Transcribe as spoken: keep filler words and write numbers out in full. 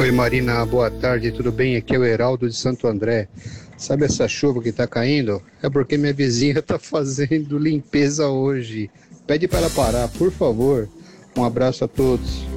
Oi Marina, boa tarde, tudo bem? Aqui é o Heraldo de Santo André. Sabe essa chuva que tá caindo? É porque minha vizinha tá fazendo limpeza hoje. Pede para ela parar, por favor. Um abraço a todos.